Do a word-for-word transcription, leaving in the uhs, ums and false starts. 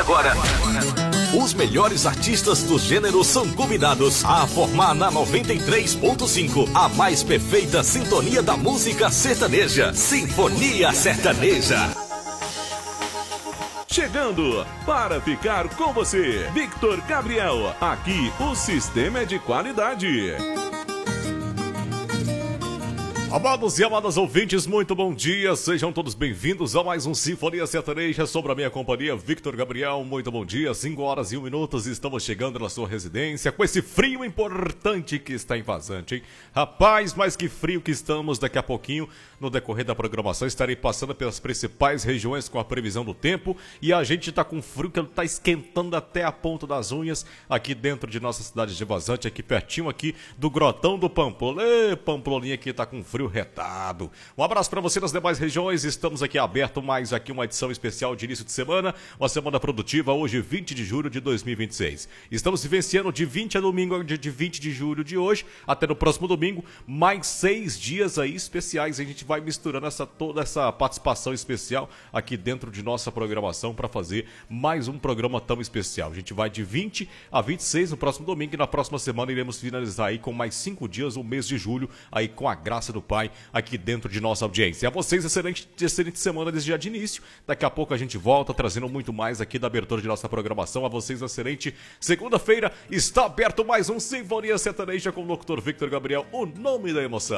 agora. Os melhores artistas do gênero são convidados a formar na noventa e três ponto cinco a mais perfeita sintonia da música sertaneja. Sinfonia Sertaneja. Chegando para ficar com você, Victor Gabriel. Aqui o sistema é de qualidade. Amados e amadas ouvintes, muito bom dia, sejam todos bem-vindos a mais um Sinfonia Sertaneja sobre a minha companhia, Victor Gabriel. Muito bom dia, cinco horas e um minutos, estamos chegando na sua residência com esse frio importante que está em vazante, hein? Rapaz, mas que frio que estamos. Daqui a pouquinho, no decorrer da programação, estarei passando pelas principais regiões com a previsão do tempo e a gente tá com frio que está esquentando até a ponta das unhas aqui dentro de nossa cidade de Vazante, aqui pertinho aqui do Grotão do Pamplona. Ê, Pamploninha que tá com frio retado. Um abraço para você nas demais regiões. Estamos aqui aberto mais aqui uma edição especial de início de semana, uma semana produtiva, hoje vinte de julho de dois mil e vinte e seis. Estamos vivenciando de vinte a domingo, de vinte de julho de hoje até no próximo domingo, mais seis dias aí especiais. A gente vai misturando essa, toda essa participação especial aqui dentro de nossa programação para fazer mais um programa tão especial. A gente vai de vinte a vinte e seis no próximo domingo e na próxima semana iremos finalizar aí com mais cinco dias, o mês de julho, aí com a graça do Pai aqui dentro de nossa audiência. A vocês, excelente, excelente semana desde já de início. Daqui a pouco a gente volta trazendo muito mais aqui da abertura de nossa programação. A vocês, excelente segunda-feira. Está aberto mais um Sinfonia Sertaneja com o locutor Victor Gabriel, o nome da emoção.